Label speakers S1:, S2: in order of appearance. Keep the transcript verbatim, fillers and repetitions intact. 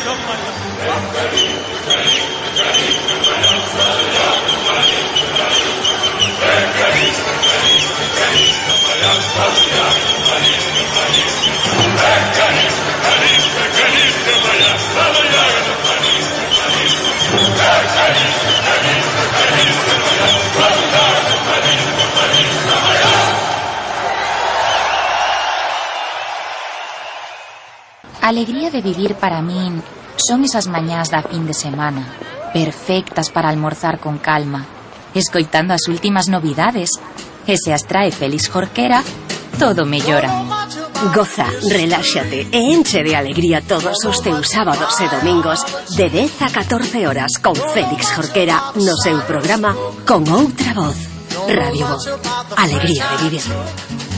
S1: A alegría de vivir para min son esas mañás da fin de semana, perfectas para almorzar con calma, escoitando as últimas novidades, e se as trae Félix Jorquera, todo mellora.
S2: Goza, reláxate e enche de alegría todos os teus sábados e domingos de dez a catorce horas con Félix Jorquera no seu programa Con Outra Voz. Radio Voz. Alegría de vivir.